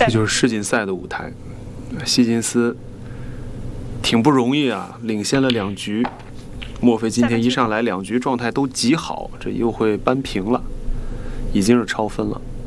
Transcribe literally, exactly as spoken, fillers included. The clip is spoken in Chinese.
这就是世锦赛的舞台，希金斯挺不容易啊，领先了两局。莫非今天一上来两局状态都极好，这又会扳平了，已经是超分了。